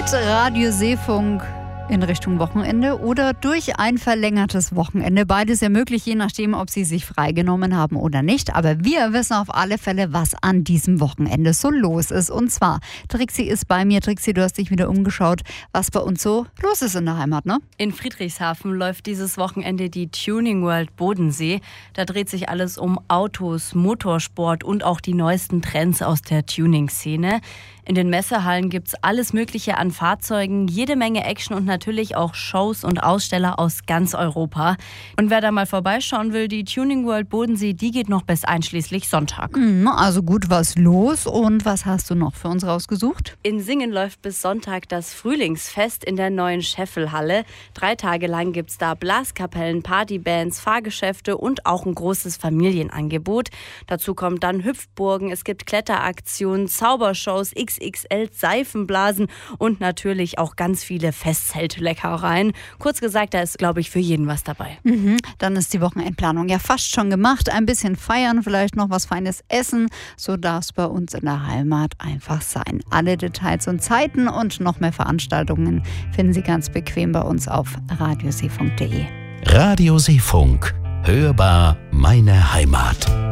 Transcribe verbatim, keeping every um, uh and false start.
mit Radio Seefunk in Richtung Wochenende oder durch ein verlängertes Wochenende. Beides ja möglich, je nachdem, ob Sie sich freigenommen haben oder nicht. Aber wir wissen auf alle Fälle, was an diesem Wochenende so los ist. Und zwar, Trixi ist bei mir. Trixi, du hast dich wieder umgeschaut, was bei uns so los ist in der Heimat, ne? In Friedrichshafen läuft dieses Wochenende die Tuning World Bodensee. Da dreht sich alles um Autos, Motorsport und auch die neuesten Trends aus der Tuning-Szene. In den Messehallen gibt's alles Mögliche an Fahrzeugen, jede Menge Action und natürlich auch Shows und Aussteller aus ganz Europa. Und wer da mal vorbeischauen will, die Tuning World Bodensee, die geht noch bis einschließlich Sonntag. Also gut, was los. Und was hast du noch für uns rausgesucht? In Singen läuft bis Sonntag das Frühlingsfest in der neuen Scheffelhalle. Drei Tage lang gibt's da Blaskapellen, Partybands, Fahrgeschäfte und auch ein großes Familienangebot. Dazu kommt dann Hüpfburgen, es gibt Kletteraktionen, Zaubershows, X X L-Seifenblasen und natürlich auch ganz viele Festzeltleckereien. Kurz gesagt, da ist, glaube ich, für jeden was dabei. Mhm. Dann ist die Wochenendplanung ja fast schon gemacht. Ein bisschen feiern, vielleicht noch was Feines essen. So darf es bei uns in der Heimat einfach sein. Alle Details und Zeiten und noch mehr Veranstaltungen finden Sie ganz bequem bei uns auf radioseefunk punkt de. Radio Seefunk. Hörbar meine Heimat.